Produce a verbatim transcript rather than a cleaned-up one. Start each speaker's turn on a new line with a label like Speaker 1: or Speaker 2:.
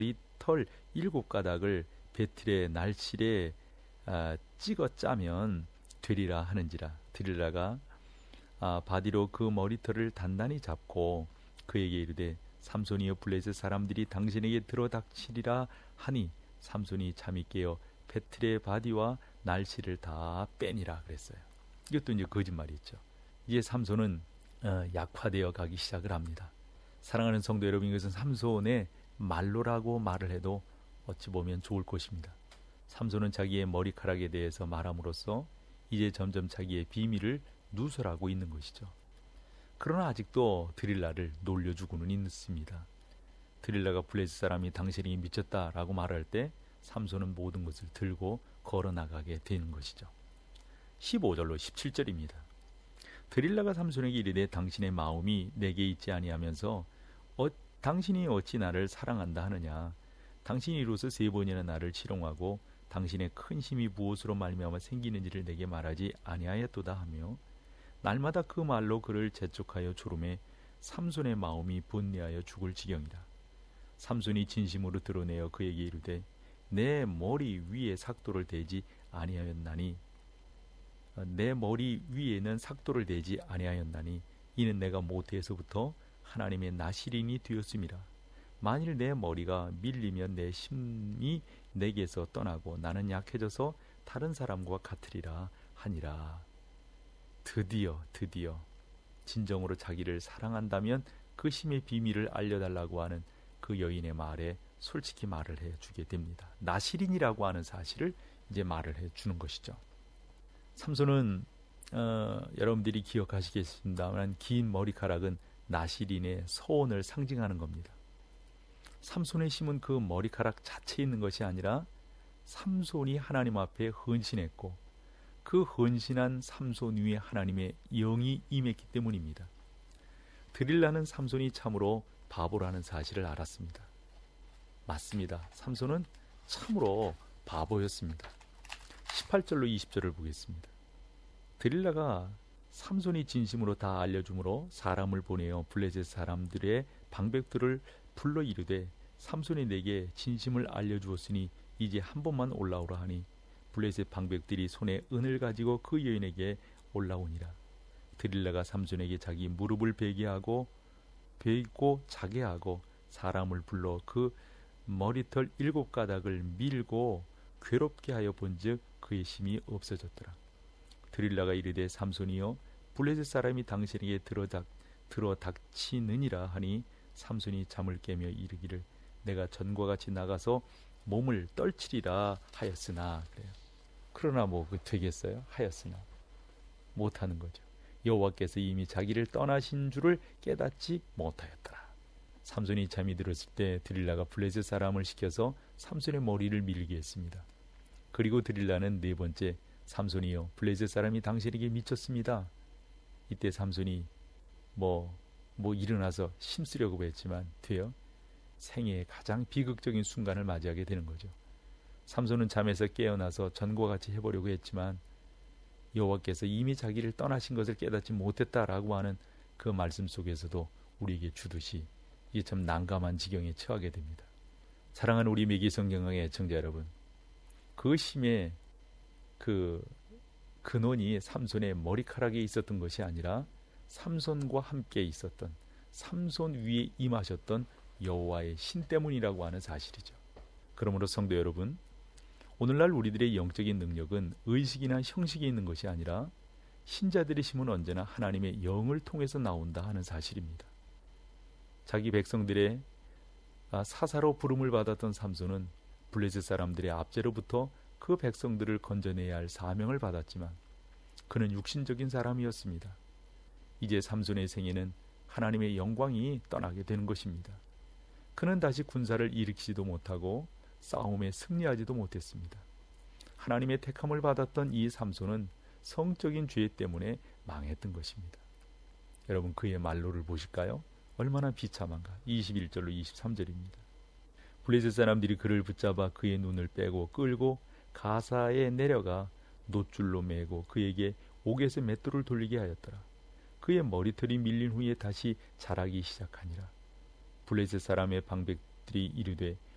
Speaker 1: 털 일곱 가닥을 배틀의 날실에 아, 찍어 짜면 되리라 하는지라. 드릴라가 아, 바디로 그 머리털을 단단히 잡고 그에게 이르되 삼손이여 블레셋 사람들이 당신에게 들어닥치리라 하니 삼손이 잠이 깨어 배틀의 바디와 날씨를 다 빼니라 그랬어요. 이것도 이제 거짓말이었죠. 이제 삼손은 어, 약화되어 가기 시작을 합니다. 사랑하는 성도 여러분, 이것은 삼손의 말로라고 말을 해도 어찌 보면 좋을 것입니다. 삼손은 자기의 머리카락에 대해서 말함으로써 이제 점점 자기의 비밀을 누설하고 있는 것이죠. 그러나 아직도 드릴라를 놀려주고는 있습니다. 드릴라가 블레셋 사람이 당신이 미쳤다라고 말할 때 삼손은 모든 것을 들고 걸어나가게 되는 것이죠. 십오 절로 십칠 절입니다. 드릴라가 삼손에게 이르되 당신의 마음이 내게 있지 아니하면서 어, 당신이 어찌 나를 사랑한다 하느냐. 당신이 이로써 세 번이나 나를 치롱하고 당신의 큰 힘이 무엇으로 말미암아 생기는지를 내게 말하지 아니하였도다 하며 날마다 그 말로 그를 재촉하여 조름에 삼손의 마음이 분내하여 죽을 지경이라. 삼손이 진심으로 드러내어 그에게 이르되 내 머리 위에 삭도를 대지 아니하였나니 내 머리 위에는 삭도를 대지 아니하였나니 이는 내가 모태에서부터 하나님의 나시린이 되었음이라. 만일 내 머리가 밀리면 내 심이 내게서 떠나고 나는 약해져서 다른 사람과 같으리라 하니라. 드디어 드디어 진정으로 자기를 사랑한다면 그 심의 비밀을 알려달라고 하는 그 여인의 말에 솔직히 말을 해주게 됩니다. 나시린이라고 하는 사실을 이제 말을 해주는 것이죠. 삼손은 어, 여러분들이 기억하시겠습니다만 긴 머리카락은 나시린의 서원을 상징하는 겁니다. 삼손의 심은 그 머리카락 자체에 있는 것이 아니라 삼손이 하나님 앞에 헌신했고 그 헌신한 삼손 위에 하나님의 영이 임했기 때문입니다. 드릴라는 삼손이 참으로 바보라는 사실을 알았습니다. 맞습니다. 삼손은 참으로 바보였습니다. 십팔 절로 이십 절을 보겠습니다. 드릴라가 삼손이 진심으로 다 알려주므로 사람을 보내어 블레셋 사람들의 방백들을 불러 이르되 삼손이 내게 진심을 알려주었으니 이제 한 번만 올라오라 하니 블레셋 방백들이 손에 은을 가지고 그 여인에게 올라오니라. 드릴라가 삼손에게 자기 무릎을 베게 하고 베고 자게 하고 사람을 불러 그 머리털 일곱 가닥을 밀고 괴롭게 하여 본즉 그의 심이 없어졌더라. 드릴라가 이르되 삼손이여 블레셋 사람이 당신에게 들어닥, 들어닥치느니라 하니 삼손이 잠을 깨며 이르기를 내가 전과 같이 나가서 몸을 떨치리라 하였으나 그래요. 그러나 뭐 되겠어요? 하였으나 못하는 거죠. 여호와께서 이미 자기를 떠나신 줄을 깨닫지 못하였더라. 삼손이 잠이 들었을 때 드릴라가 블레셋 사람을 시켜서 삼손의 머리를 밀게 했습니다. 그리고 드릴라는 네 번째 삼손이여 블레셋 사람이 당신에게 미쳤습니다. 이때 삼손이 뭐, 뭐 일어나서 힘쓰려고 했지만 돼요. 생애의 가장 비극적인 순간을 맞이하게 되는 거죠. 삼손은 잠에서 깨어나서 전과 같이 해보려고 했지만 여호와께서 이미 자기를 떠나신 것을 깨닫지 못했다라고 하는 그 말씀 속에서도 우리에게 주듯이 이게 참 난감한 지경에 처하게 됩니다. 사랑하는 우리 매기성경의 애청자 여러분, 그 심의 그 근원이 삼손의 머리카락에 있었던 것이 아니라 삼손과 함께 있었던 삼손 위에 임하셨던 여호와의 신 때문이라고 하는 사실이죠. 그러므로 성도 여러분, 오늘날 우리들의 영적인 능력은 의식이나 형식에 있는 것이 아니라 신자들의 힘은 언제나 하나님의 영을 통해서 나온다 하는 사실입니다. 자기 백성들의 사사로 부름을 받았던 삼손은 블레셋 사람들의 압제로부터 그 백성들을 건져내야 할 사명을 받았지만 그는 육신적인 사람이었습니다. 이제 삼손의 생애는 하나님의 영광이 떠나게 되는 것입니다. 그는 다시 군사를 일으키지도 못하고 싸움에 승리하지도 못했습니다. 하나님의 택함을 받았던 이 삼손은 성적인 죄 때문에 망했던 것입니다. 여러분 그의 말로를 보실까요? 얼마나 비참한가. 이십일 절로 이십삼 절입니다. 블레셋 사람들이 그를 붙잡아 그의 눈을 빼고 끌고 가사에 내려가 놋줄로 매고 그에게 옥에서 맷돌을 돌리게 하였더라. 그의 머리털이 밀린 후에 다시 자라기 시작하니라. 블레셋 사람의 방백들이 이르되